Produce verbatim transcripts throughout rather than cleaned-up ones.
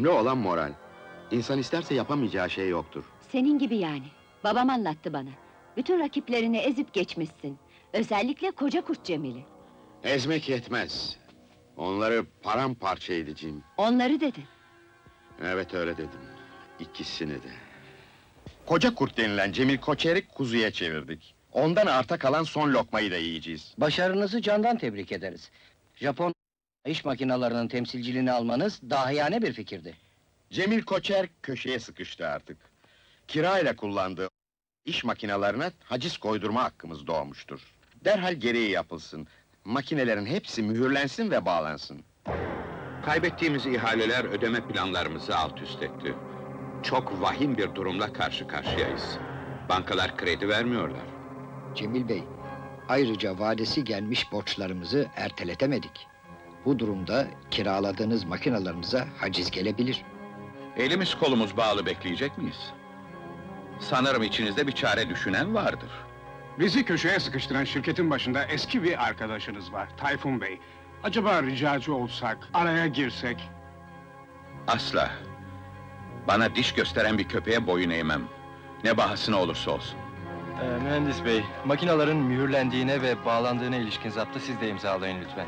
Önemli olan moral. İnsan isterse yapamayacağı şey yoktur. Senin gibi yani. Babam anlattı bana. Bütün rakiplerini ezip geçmişsin. Özellikle koca kurt Cemil'i. Ezmek yetmez. Onları paramparça edeceğim. Onları dedin. Evet, öyle dedim. İkisini de. Koca kurt denilen Cemil Koçer'i kuzuya çevirdik. Ondan arta kalan son lokmayı da yiyeceğiz. Başarınızı candan tebrik ederiz. Japon iş makinelerinin temsilciliğini almanız dahiyane bir fikirdi. Cemil Koçer köşeye sıkıştı artık. Kirayla kullandığı iş makinelerine haciz koydurma hakkımız doğmuştur. Derhal gereği yapılsın. Makinelerin hepsi mühürlensin ve bağlansın. Kaybettiğimiz ihaleler ödeme planlarımızı alt üst etti. Çok vahim bir durumla karşı karşıyayız. Bankalar kredi vermiyorlar. Cemil Bey, ayrıca vadesi gelmiş borçlarımızı erteletemedik. Bu durumda kiraladığınız makinalarımıza haciz gelebilir. Elimiz kolumuz bağlı bekleyecek miyiz? Sanırım içinizde bir çare düşünen vardır. Bizi köşeye sıkıştıran şirketin başında eski bir arkadaşınız var, Tayfun Bey. Acaba ricacı olsak, araya girsek? Asla! Bana diş gösteren bir köpeğe boyun eğmem. Ne bahasına olursa olsun. Ee, mühendis bey, makinaların mühürlendiğine ve bağlandığına ilişkin zaptı siz de imzalayın lütfen.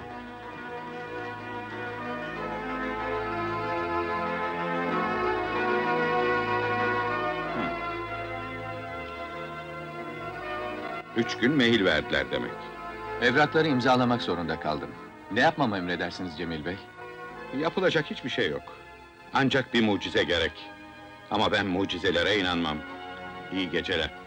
Üç gün mail verdiler demek. Evrakları imzalamak zorunda kaldım. Ne yapmamı emredersiniz Cemil Bey? Yapılacak hiçbir şey yok. Ancak bir mucize gerek. Ama ben mucizelere inanmam. İyi geceler.